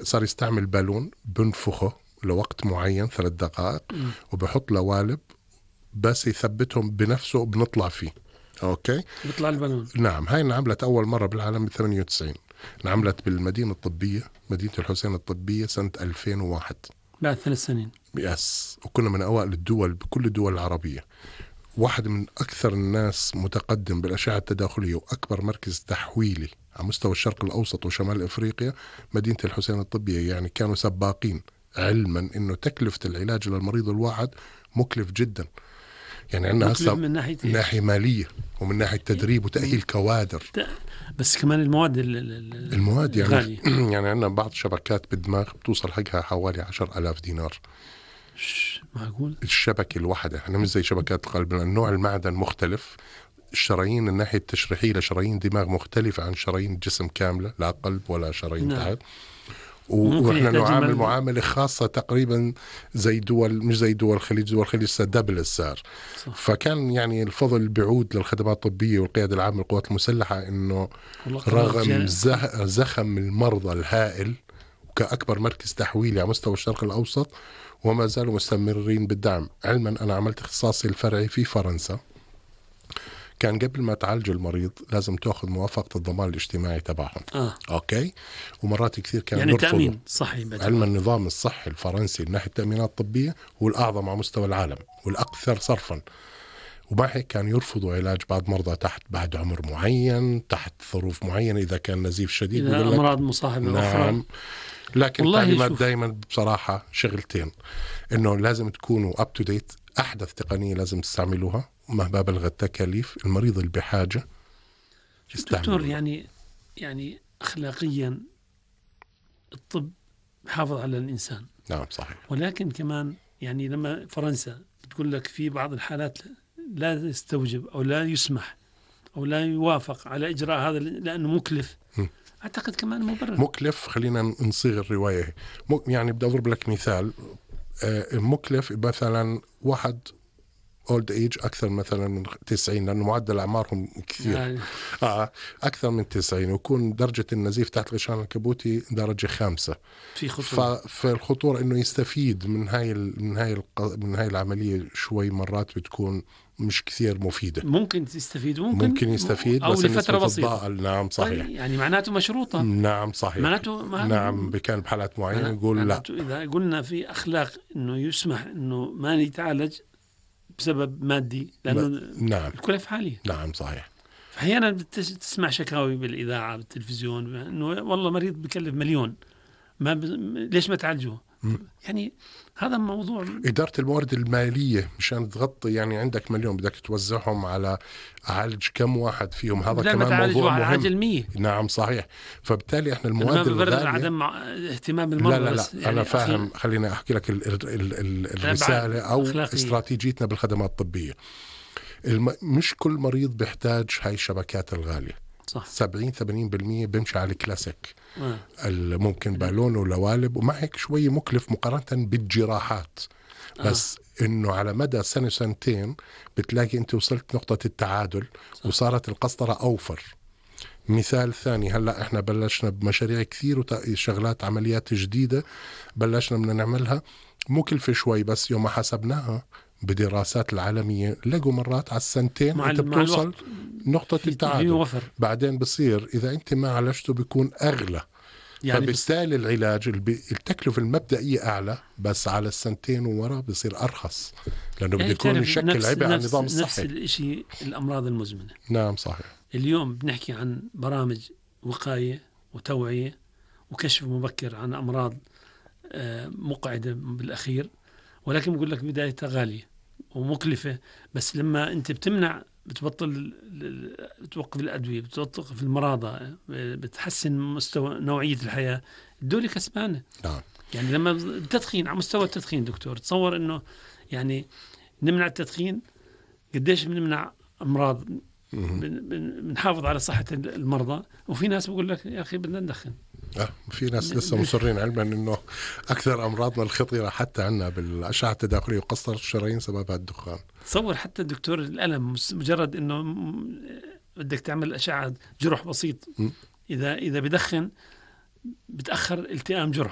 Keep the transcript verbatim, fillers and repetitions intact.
صار يستعمل بالون بنفخه لوقت معين ثلاث دقائق م. وبحط لوالب بس يثبتهم بنفسه وبنطلع فيه. أوكي بيطلع البالون. نعم. هاي انعملت أول مرة بالعالم ثمانية وتسعين، انعملت بالمدينة الطبية مدينة الحسين الطبية سنة ألفين وواحد بعد ثلاث سنين. يس. وكنا من أوائل الدول بكل الدول العربية. واحد من أكثر الناس متقدم بالأشعة التداخلية وأكبر مركز تحويلي على مستوى الشرق الأوسط وشمال أفريقيا مدينة الحسين الطبية. يعني كانوا سباقين، علما إنه تكلفة العلاج للمريض الواحد مكلف جدا. يعني عندنا هسه من ناحية, ناحية مالية ومن ناحية تدريب وتأهيل كوادر، بس كمان المواد المواد يعني غالية. يعني عندنا بعض شبكات بالدماغ بتوصل حقها حوالي عشر ألاف دينار. معقول؟ الشبكة الواحدة احنا مش زي شبكات القلب، لأن نوع المعدن مختلف. الشرايين الناحية التشريحية لشرايين دماغ مختلفة عن شرايين جسم كاملة، لا قلب ولا شرايين نعم. تحت. ونحن نعامل معاملة خاصة تقريبا زي دول، مش زي دول الخليج. دول الخليج دبل السعر. فكان يعني الفضل بعود للخدمات الطبية والقيادة العامة للقوات المسلحة إنه رغم زخم المرضى الهائل كأكبر مركز تحويلي على مستوى الشرق الأوسط وما زالوا مستمرين بالدعم. علما أنا عملت اختصاصي الفرعي في فرنسا، كان قبل ما تعالج المريض لازم تأخذ موافقة الضمان الاجتماعي تبعهم. آه. أوكي. ومرات كثير كان يعني يرفضوا. تأمين صحي. علما النظام الصحي الفرنسي من ناحية التأمينات الطبية هو الأعظم على مستوى العالم والأكثر صرفا، ومع هيك كان يرفضوا علاج بعض مرضى تحت بعد عمر معين، تحت ظروف معينة، إذا كان نزيف شديد، إذا أمراض مصاحبة نعم أخرى. لكن التعليمات دائما بصراحة شغلتين، إنه لازم تكونوا up to date، أحدث تقنية لازم تستعملوها مهما بلغت التكاليف. المريض اللي بحاجة دكتور يعني يعني أخلاقيا الطب يحافظ على الإنسان. نعم صحيح. ولكن كمان يعني لما فرنسا بتقول لك في بعض الحالات لا يستوجب أو لا يسمح أو لا يوافق على إجراء هذا لأنه مكلف، م. أعتقد كمان مبرر. مكلف. خلينا نصيغ الرواية. يعني بدي أضرب لك مثال. مكلف مثلا واحد old age أكثر مثلا من تسعين، لأنه معدل أعمارهم كثير يعني. آه أكثر من تسعين، ويكون درجة النزيف تحت الغشاء العنكبوتي درجة خامسة. في خطورة. فالخطورة إنه يستفيد من هاي من هاي من هاي العملية شوي مرات بتكون مش كثير مفيدة. ممكن تستفيد ممكن, ممكن يستفيد أو بس لفترة بسيطة. نعم صحيح. يعني معناته مشروطة. نعم صحيح. معناته ما نعم بكان بحالات معينة يقول لا. إذا قلنا في أخلاق إنه يسمح إنه ما يتعالج بسبب مادي، لأنه نعم الكلف عالية. نعم صحيح. أحيانا بتسمع شكاوي بالإذاعة بالتلفزيون إنه والله مريض بكلف مليون، ما ب... ليش ما تعالجوه؟ يعني هذا موضوع إدارة الموارد المالية مشان تغطي. يعني عندك مليون بدك توزعهم على عالج كم واحد فيهم، هذا كمان موضوع مهم. مية. نعم صحيح. فبالتالي احنا المواد الغالية عدم اهتمام المرضى. لا لا, لا. يعني أنا فاهم. خليني أحكي لك ال ال ال ال الرسالة أو أخلاقية. استراتيجيتنا بالخدمات الطبية. الم... مش كل مريض بيحتاج هاي الشبكات الغالية. صح. سبعين ثمانين بالمية بيمشي على الكلاسيك. آه. ممكن بالون ولوالب، ومع هيك شوية مكلف مقارنة بالجراحات. بس آه. إنه على مدى سنة سنتين بتلاقي أنت وصلت نقطة التعادل. صح. وصارت القسطرة أوفر. مثال ثاني، هلأ إحنا بلشنا بمشاريع كثير وشغلات عمليات جديدة بلشنا من نعملها مكلفة شوي، بس يوم ما حسبناها بدراسات العالمية لقوا مرات على السنتين أنت بتوصل نقطة التعادل. بعدين بصير إذا أنت ما عالجته بيكون أغلى. يعني فبالتالي العلاج التكلفة المبدئية أعلى، بس على السنتين وورا بصير أرخص، لأنه بده يكون يشكل عبء على النظام الصحي. نفس الشيء الأمراض المزمنة. نعم صحيح. اليوم بنحكي عن برامج وقاية وتوعية وكشف مبكر عن أمراض مقعدة بالأخير، ولكن بقول لك بدايتها غالية ومكلفة. بس لما أنت بتمنع، بتبطل بتوقف الأدوية، بتوقف المرضى، بتحسن مستوى نوعية الحياة، الدولة كسبانة. نعم. يعني لما التدخين على مستوى التدخين دكتور، تصور إنه يعني نمنع التدخين قديش بنمنع أمراض، بنحافظ على صحة المرضى. وفي ناس بقول لك يا أخي بدنا ندخن. آه في ناس لسه مصرين، علما إنه أكثر أمراضنا الخطيرة حتى عنا بالأشعة التداخلية وقسطرة الشرايين سببها الدخان. تصور حتى الدكتور الألم، مجرد إنه بدك تعمل أشعة جرح بسيط، م. إذا إذا بدخن بتأخر التئام جرح.